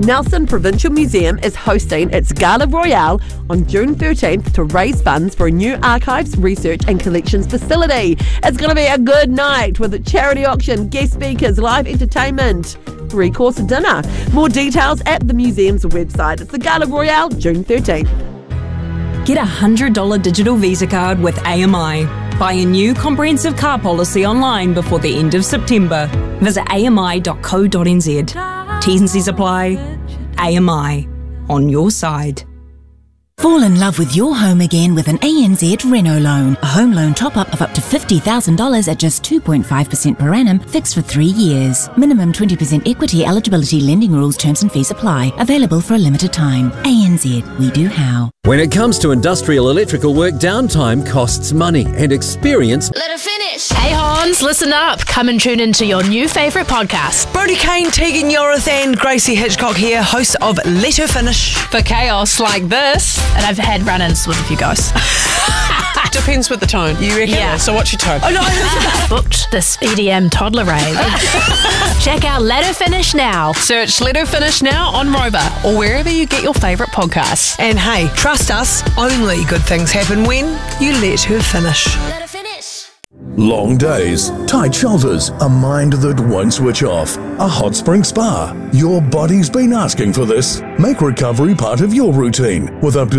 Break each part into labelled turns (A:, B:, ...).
A: Nelson Provincial Museum is hosting its Gala Royale on June 13th to raise funds for a new archives, research and collections facility. It's going to be a good night with a charity auction, guest speakers, live entertainment, 3-course dinner. More details at the museum's website. It's the Gala Royale, June 13th.
B: Get a $100 digital Visa card with AMI. Buy a new comprehensive car policy online before the end of September. Visit ami.co.nz. T's and C's apply. AMI. On your side.
C: Fall in love with your home again with an ANZ Reno loan. A home loan top-up of up to $50,000 at just 2.5% per annum, fixed for 3 years. Minimum 20% equity eligibility, lending rules, terms and fees apply. Available for a limited time. ANZ, we do how.
D: When it comes to industrial electrical work, downtime costs money and experience.
E: Let her finish. Hey Hans, listen up. Come and tune into your new favourite podcast.
F: Brodie Kane, Tegan Yorith and Gracie Hitchcock here, hosts of Let Her Finish.
E: For chaos like this. And I've had run-ins with a few guys.
F: Depends with the tone, you reckon?
E: Yeah.
F: So what's your tone? Oh no!
E: Booked this EDM toddler rave. Check out Let Her Finish now. Search Let Her Finish now on Rover or wherever you get your favourite podcasts.
F: And hey, trust us, only good things happen when you let her finish.
E: Let her finish.
G: Long days, tight shoulders, a mind that won't switch off, a hot spring spa. Your body's been asking for this. Make recovery part of your routine with up to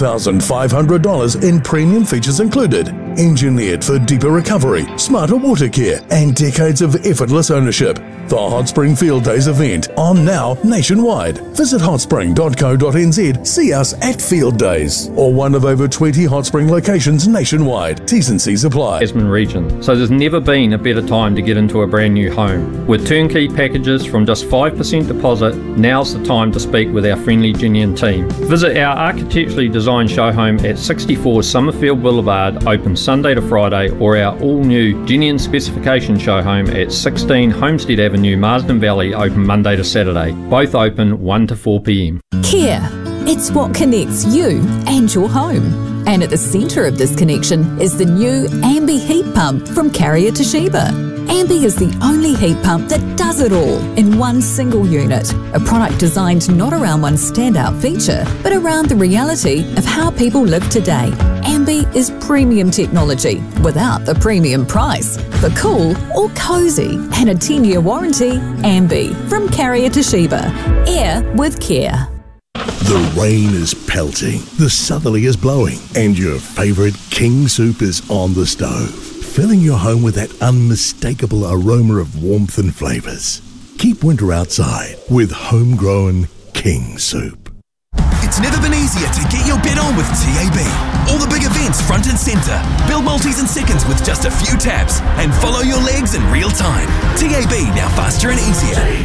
G: $7,500 in premium features included. Engineered for deeper recovery, smarter water care, and decades of effortless ownership. The Hot Spring Field Days event, on now nationwide. Visit hotspring.co.nz, see us at Field Days, or one of over 20 Hot Spring locations nationwide. T's and C's apply.
H: Tasman region. So there's never been a better time to get into a brand new home. With turnkey packages from just 5% deposit, now's the time to speak with our friendly Ginian team. Visit our architecturally designed show home at 64 Summerfield Boulevard, open Sunday to Friday, or our all-new Ginian specification show home at 16 Homestead Avenue, Marsden Valley, open Monday to Saturday. Both open 1 to 4 p.m.
I: Care. It's what connects you and your home. And at the centre of this connection is the new Ambi heat pump from Carrier Toshiba. Ambi is the only heat pump that does it all in one single unit. A product designed not around one standout feature, but around the reality of how people live today. Ambi is premium technology without the premium price. For cool or cosy and a 10-year warranty, Ambi from Carrier Toshiba. Air with care.
J: The rain is pelting, the southerly is blowing, and your favourite King soup is on the stove, filling your home with that unmistakable aroma of warmth and flavours. Keep winter outside with homegrown King soup.
K: It's never been easier to get your bet on with TAB. All the big events front and centre. Build multis in seconds with just a few taps and follow your legs in real time. TAB, now faster and easier.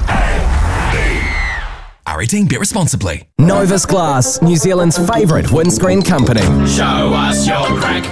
K: R18, bet responsibly.
L: Novus Glass, New Zealand's favourite windscreen company.
K: Show us your crack.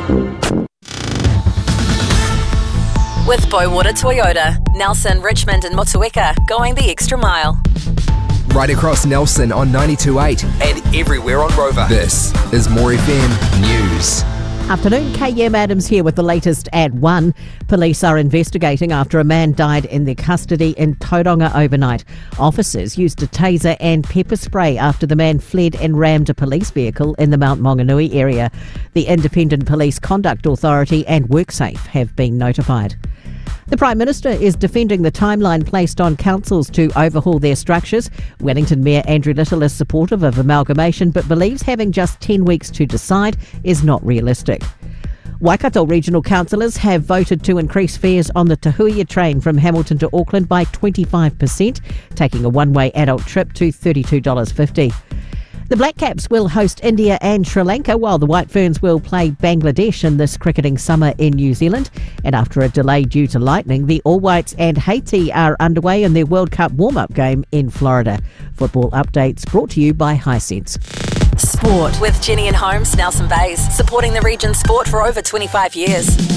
M: With Bowater Toyota, Nelson, Richmond and Motueka, going the extra mile.
L: Right across Nelson on 92.8 and everywhere on Rover. This is More FM News.
N: Afternoon, KM Adams here with the latest at 1. Police are investigating after a man died in their custody in Tauranga overnight. Officers used a taser and pepper spray after the man fled and rammed a police vehicle in the Mount Maunganui area. The Independent Police Conduct Authority and WorkSafe have been notified. The Prime Minister is defending the timeline placed on councils to overhaul their structures. Wellington Mayor Andrew Little is supportive of amalgamation but believes having just 10 weeks to decide is not realistic. Waikato Regional Councillors have voted to increase fares on the Tahuia train from Hamilton to Auckland by 25%, taking a one-way adult trip to $32.50. The Black Caps will host India and Sri Lanka, while the White Ferns will play Bangladesh in this cricketing summer in New Zealand. And after a delay due to lightning, the All Whites and Haiti are underway in their World Cup warm-up game in Florida. Football updates brought to you by Hisense.
M: Sport with Ginian Homes, Nelson Bays, supporting the region's sport for over 25 years.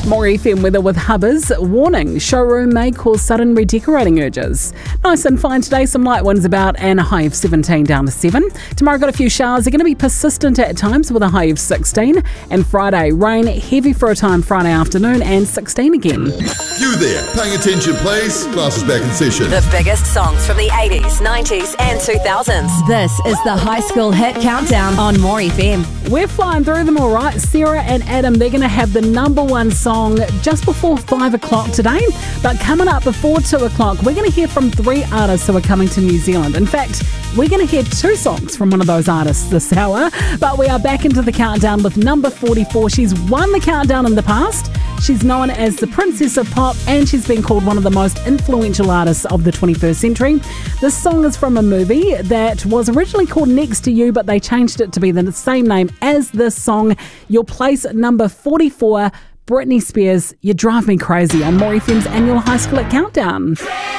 O: More FM weather with Hubbers. Warning, showroom may cause sudden redecorating urges. Nice and fine today, some light winds about and a high of 17 down to 7. Tomorrow got a few showers. They're going to be persistent at times with a high of 16. And Friday, rain heavy for a time Friday afternoon and 16 again.
P: You there, paying attention please? Class is back in session.
M: The biggest songs from the 80s, 90s and 2000s.
Q: This is the High School Hit Countdown on More FM.
O: We're flying through them all right. Sarah and Adam, they're going to have the number one song just before 5 o'clock today. But coming up before 2 o'clock, we're going to hear from 3 artists who are coming to New Zealand. In fact, we're going to hear 2 songs from one of those artists this hour. But we are back into the countdown with number 44. She's won the countdown in the past. She's known as the Princess of Pop, and she's been called one of the most influential artists of the 21st century. This song is from a movie that was originally called Next to You, but they changed it to be the same name as this song. Your place at number 44, Britney Spears, You Drive Me Crazy on More FM's annual High School Hit Countdown.